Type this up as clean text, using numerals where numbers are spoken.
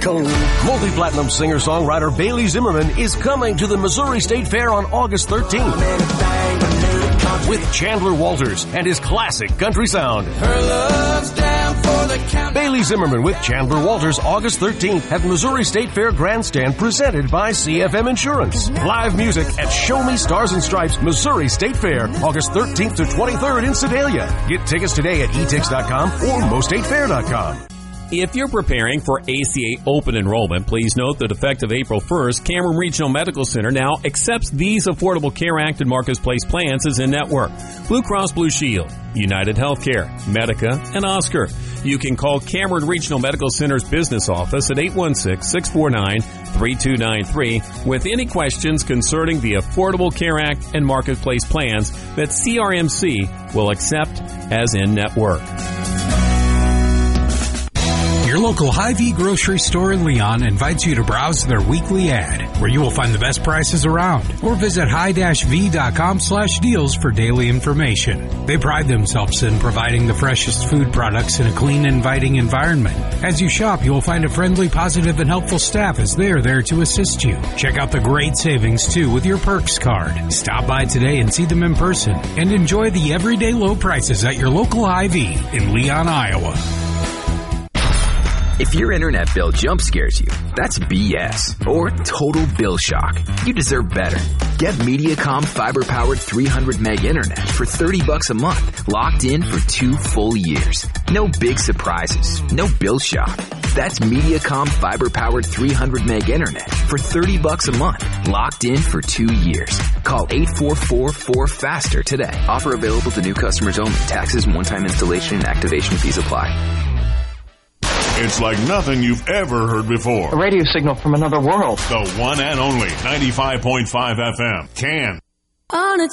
cold. Multi-platinum singer-songwriter Bailey Zimmerman is coming to the Missouri State Fair on August 13th with Chandler Walters and his classic country sound. Bailey Zimmerman with Chandler Walters August 13th at Missouri State Fair Grandstand, presented by CFM Insurance. Live music at Show Me Stars and Stripes Missouri State Fair August 13th to 23rd in Sedalia. Get tickets today at etix.com or mostatefair.com. If you're preparing for ACA open enrollment, please note that effective April 1st, Cameron Regional Medical Center now accepts these Affordable Care Act and Marketplace plans as in-network: Blue Cross Blue Shield, United Healthcare, Medica, and Oscar. You can call Cameron Regional Medical Center's business office at 816-649-3293 with any questions concerning the Affordable Care Act and Marketplace plans that CRMC will accept as in-network. Your local Hy-Vee grocery store in Leon invites you to browse their weekly ad, where you will find the best prices around, or visit hi-v.com/deals for daily information. They pride themselves in providing the freshest food products in a clean, inviting environment. As you shop, you will find a friendly, positive, and helpful staff as they are there to assist you. Check out the great savings, too, with your Perks card. Stop by today and see them in person, and enjoy the everyday low prices at your local Hy-Vee in Leon, Iowa. If your internet bill jump scares you, that's BS or total bill shock. You deserve better. Get Mediacom fiber-powered 300 meg internet for $30 a month, locked in for 2 full years. No big surprises, no bill shock. That's Mediacom fiber-powered 300 meg internet for $30 a month, locked in for 2 years. Call 844-4FASTER today. Offer available to new customers only. Taxes, one-time installation, and activation fees apply. It's like nothing you've ever heard before. A radio signal from another world. The one and only 95.5 FM. Can. On a